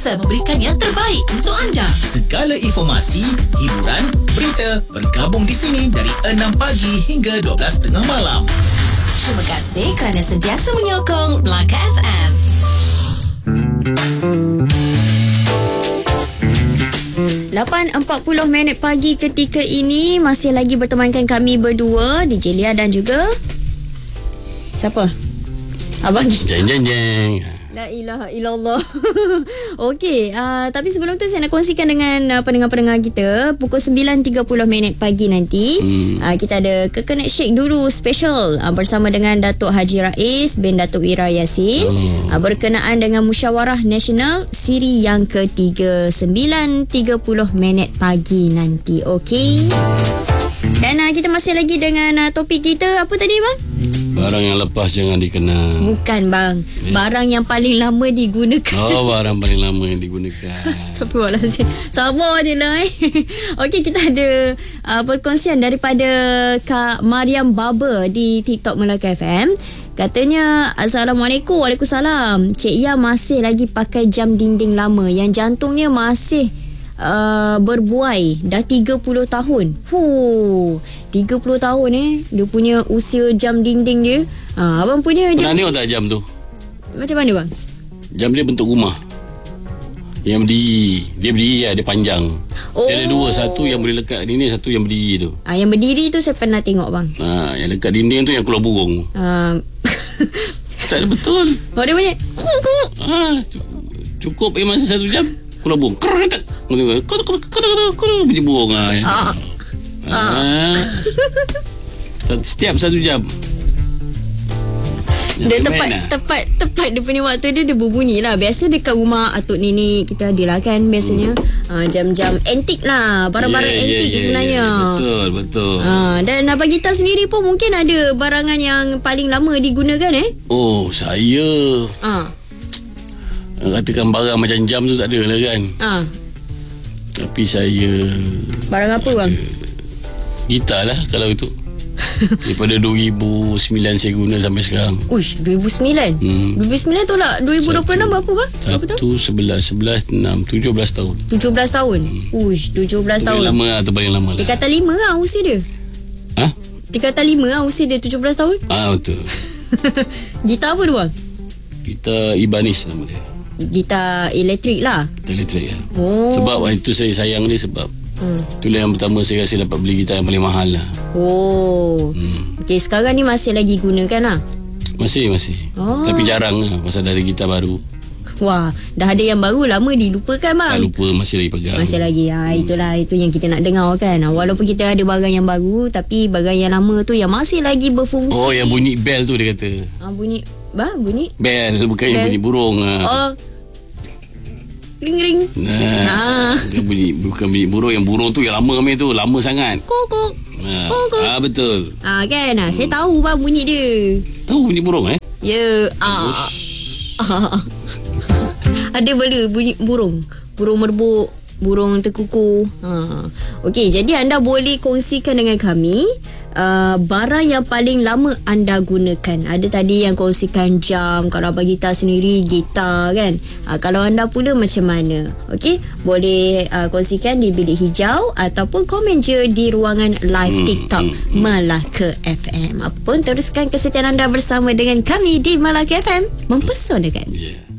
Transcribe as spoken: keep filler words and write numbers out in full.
sentiasa memberikan yang terbaik untuk anda. Segala informasi, hiburan, berita bergabung di sini dari enam pagi hingga dua belas tengah malam. Terima kasih kerana sentiasa menyokong Melaka F M. lapan empat puluh minit pagi ketika ini masih lagi bertemankan kami berdua, D J Lia dan juga siapa? Abang kita. Jeng jeng jeng. La ilaha illallah. Okey, uh, tapi sebelum tu saya nak kongsikan dengan uh, pendengar-pendengar kita pukul sembilan tiga puluh minit pagi nanti hmm. uh, kita ada Coconut Shake dulu special uh, bersama dengan Datuk Haji Rais bin Datuk Ira Yassin hmm. uh, berkenaan dengan Musyawarah Nasional siri yang ketiga, sembilan tiga puluh minit pagi nanti. Okey. Dan uh, kita masih lagi dengan uh, topik kita apa tadi bang? Barang yang lepas jangan dikenal. Bukan bang, eh? Barang yang paling lama digunakan. Oh, barang paling lama yang digunakan. Astagfirullahaladzim. Sabar je lah eh. Okey, kita ada uh, perkongsian daripada Kak Mariam Baba di TikTok Melaka F M. Katanya, Assalamualaikum. Waalaikumsalam. Cik Ia masih lagi pakai jam dinding lama yang jantungnya masih Uh, berbuai dah tiga puluh tahun. Huh, tiga puluh tahun eh dia punya usia jam dinding dia. Ha, abang punya jam. Pernah tengok tak jam tu? Macam mana bang? Jam dia bentuk rumah. Yang berdiri. Dia berdiri lah, dia panjang. Oh. Dia ada dua, satu yang boleh lekat dinding, satu yang berdiri tu. Ah, yang berdiri tu saya pernah tengok bang. Ha, yang lekat dinding tu yang keluar burung. Ah. Tak ada betul. Oh dia punya. Ha, cukup eh masa satu jam. Keluar burung. Bunyi burung lah. Ah. Ah. Setiap satu jam. Dia tepat lah. tepat tepat dia punya waktu dia dia berbunyi lah. Biasa dekat rumah atuk nenek kita ada lah kan biasanya. Hmm. Uh, jam-jam antik lah, barang-barang yeah, antik yeah, yeah, sebenarnya. Yeah, betul, betul. Uh, dan abang kita sendiri pun mungkin ada barangan yang paling lama digunakan eh? Oh, saya. Ah. Uh. Katakan barang macam jam tu tak ada lah kan. Ah. Tapi saya barang apa bang? Gitar lah kalau itu. Daripada dua ribu sembilan saya guna sampai sekarang. Uish, dua ribu sembilan? Hmm. dua ribu sembilan tolak dua ribu dua puluh enam berapa bang? Satu, sebelas, sebelas, enam, tujuh belas tahun. tujuh belas tahun? Hmm. Uish, tujuh belas tahun. Paling lama lah, atau paling lama lah. Tingkatan lima lah usia dia. Ha? Tingkatan lima lah usia dia, tujuh belas tahun. Ah, betul. Gitar apa tu bang? Gitar Ibanez nama dia. Gitar elektrik lah. Gitar elektrik lah. Oh. Sebab itu saya sayang dia sebab hmm. itulah yang pertama saya rasa dapat beli gitar yang paling mahal lah. Oh. Hmm. Okey, sekarang ni masih lagi gunakan lah? Masih, masih. Oh. Tapi jarang lah pasal ada gitar baru. Wah, dah ada yang baru lama dilupakan bang. Tak lupa, masih lagi pegang. Masih lagi. Ha, hmm. Itulah itu yang kita nak dengar kan. Walaupun kita ada barang yang baru, tapi barang yang lama tu yang masih lagi berfungsi. Oh, yang bunyi bell tu dia kata. Ah, bunyi bah bunyi bell, bukan bell. Yang bunyi burung. Oh. Ring-ring. Nah, nah. Bukan bunyi, bukan bunyi burung. Yang burung tu yang lama main tu. Lama sangat. Kuk-kuk. Nah. Ah, betul. Ah, kan. Ah, hmm. Saya tahu bang bunyi dia. Tahu bunyi burung eh? Ya. Ah. ah. Ada bela bunyi burung. Burung merbuk. Burung terkuku. Ha. Okey, jadi anda boleh kongsikan dengan kami uh, barang yang paling lama anda gunakan. Ada tadi yang kongsikan jam. Kalau abang gitar sendiri, gitar kan. Uh, kalau anda pula macam mana? Okey, boleh uh, kongsikan di bilik hijau ataupun komen je di ruangan live hmm, TikTok hmm, hmm. Melaka F M. Apapun teruskan kesetiaan anda bersama dengan kami di Melaka F M. Mempesonakan. Yeah.